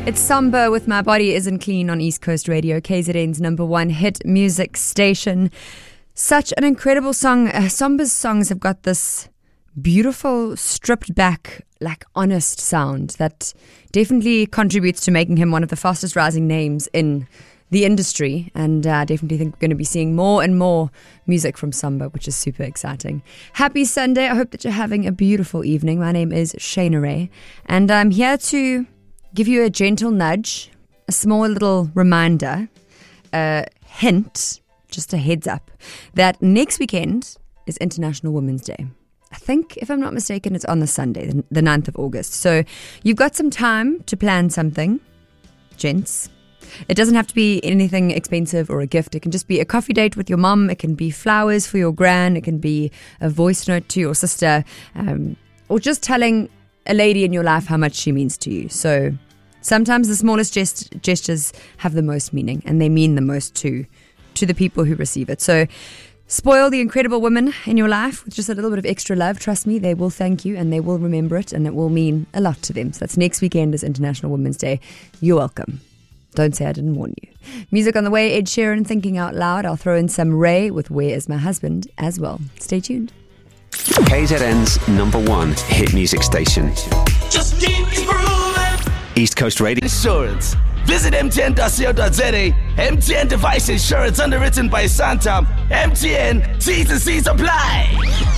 It's Samba with My Body Isn't Clean on East Coast Radio, KZN's number one hit music station. Such an incredible song. Samba's songs have got this beautiful, stripped back, like honest sound that definitely contributes to making him one of the fastest rising names in the industry, and definitely think we're going to be seeing more and more music from Samba, which is super exciting. Happy Sunday. I hope that you're having a beautiful evening. My name is Shayna Ray, and I'm here to give you a gentle nudge, a small little reminder, a hint, just a heads up, that next weekend is International Women's Day. I think, if I'm not mistaken, it's on the Sunday, the 9th of August. So you've got some time to plan something, gents. It doesn't have to be anything expensive or a gift. It can just be a coffee date with your mum. It can be flowers for your gran. It can be a voice note to your sister, or just telling a lady in your life how much she means to you. So sometimes the smallest gestures have the most meaning, and they mean the most to the people who receive it. So spoil the incredible women in your life with just a little bit of extra love. Trust me, they will thank you and they will remember it, and it will mean a lot to them. So that's next weekend is International Women's Day. You're welcome. Don't say I didn't warn you. Music on the way, Ed Sheeran, Thinking Out Loud. I'll throw in some Ray with Where Is My Husband as well. Stay tuned. KZN's number one hit music station. Just keep it grooving. East Coast Radio. Insurance. Visit mtn.co.za. MTN Device Insurance, underwritten by Santam. MTN, T's and C's apply.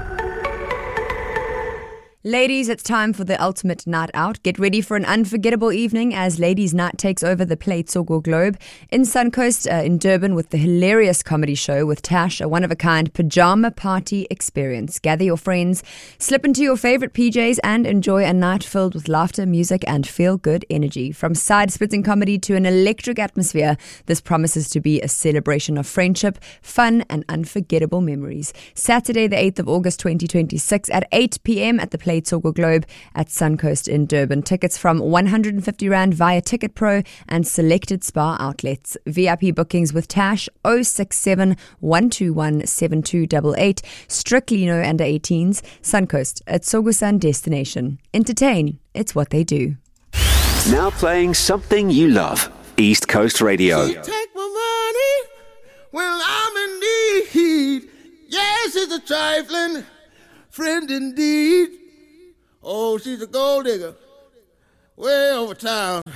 Ladies, it's time for the ultimate night out. Get ready for an unforgettable evening as Ladies Night takes over the Play Tsogo Globe in Suncoast in Durban with the hilarious comedy show with Tash, a one-of-a-kind pajama party experience. Gather your friends, slip into your favorite PJs and enjoy a night filled with laughter, music and feel-good energy. From side-splitting comedy to an electric atmosphere, this promises to be a celebration of friendship, fun and unforgettable memories. Saturday the 8th of August 2026 at 8 p.m. at the Play Tsogo Globe at Suncoast in Durban. Tickets from 150 Rand via Ticket Pro and selected spa outlets. VIP bookings with Tash 067 121 7288. Strictly no under 18s. Suncoast at Sogosan destination. Entertain. It's what they do. Now playing something you love. East Coast Radio. She take my money when I'm in need. Yes, it's a trifling friend indeed. Oh, she's a gold digger way over town.